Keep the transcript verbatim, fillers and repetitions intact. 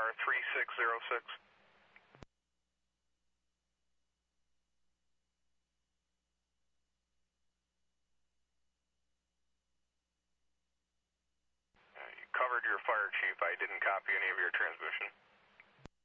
R three six zero six. Uh, you covered your fire chief. I didn't copy any of your transmission.